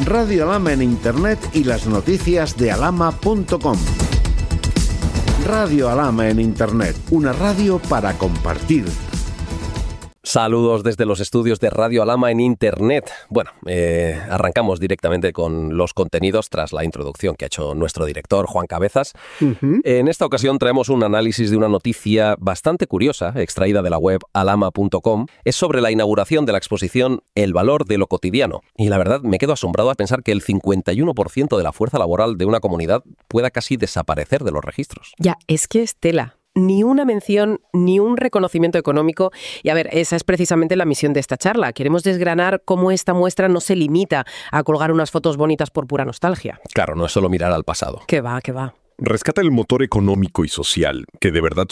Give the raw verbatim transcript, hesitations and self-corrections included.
Radio Alhama en Internet y las noticias de alhama punto com. Radio Alhama en Internet, una radio para compartir. Saludos desde los estudios de Radio Alhama en Internet. Bueno, eh, arrancamos directamente con los contenidos tras la introducción que ha hecho nuestro director, Juan Cabezas. Uh-huh. En esta ocasión traemos un análisis de una noticia bastante curiosa, extraída de la web alhama punto com. Es sobre la inauguración de la exposición El valor de lo cotidiano. Y la verdad, me quedo asombrado a pensar que el cincuenta y uno por ciento de la fuerza laboral de una comunidad pueda casi desaparecer de los registros. Ya, es que es tela. Ni una mención, ni un reconocimiento económico. Y a ver, esa es precisamente la misión de esta charla. Queremos desgranar cómo esta muestra no se limita a colgar unas fotos bonitas por pura nostalgia. Claro, no es solo mirar al pasado. Que va, que va. Rescata el motor económico y social, que de verdad